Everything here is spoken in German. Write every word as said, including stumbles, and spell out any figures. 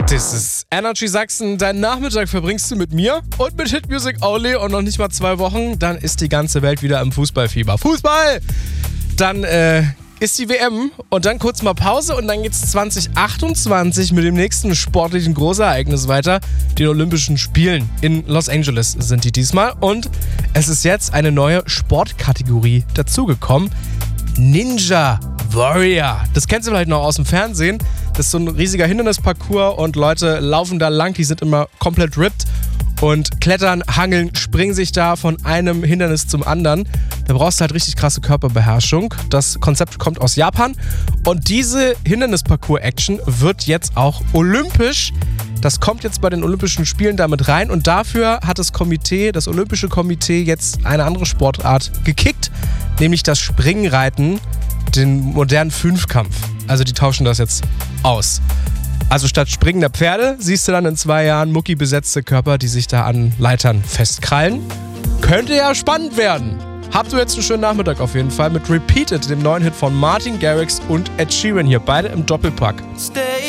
Das ist Energy Sachsen. Deinen Nachmittag verbringst du mit mir und mit Hit Music Only und noch nicht mal zwei Wochen. Dann ist die ganze Welt wieder im Fußballfieber. Fußball! Dann äh, ist die W M und dann kurz mal Pause und dann geht's zwanzig achtundzwanzig mit dem nächsten sportlichen Großereignis weiter. Den Olympischen Spielen in Los Angeles sind die diesmal. Und es ist jetzt eine neue Sportkategorie dazugekommen. Ninja Warrior. Das kennst du vielleicht noch aus dem Fernsehen. Das ist so ein riesiger Hindernisparcours und Leute laufen da lang, die sind immer komplett ripped und klettern, hangeln, springen sich da von einem Hindernis zum anderen. Da brauchst du halt richtig krasse Körperbeherrschung. Das Konzept kommt aus Japan und diese Hindernisparcours-Action wird jetzt auch olympisch. Das kommt jetzt bei den Olympischen Spielen damit rein und dafür hat das Komitee, das Olympische Komitee, jetzt eine andere Sportart gekickt, nämlich das Springreiten, den modernen Fünfkampf. Also die tauschen das jetzt aus. Also statt springender Pferde siehst du dann in zwei Jahren mucki-besetzte Körper, die sich da an Leitern festkrallen. Könnte ja spannend werden. Habt ihr jetzt einen schönen Nachmittag auf jeden Fall mit Repeated, dem neuen Hit von Martin Garrix und Ed Sheeran hier. Beide im Doppelpack. Stay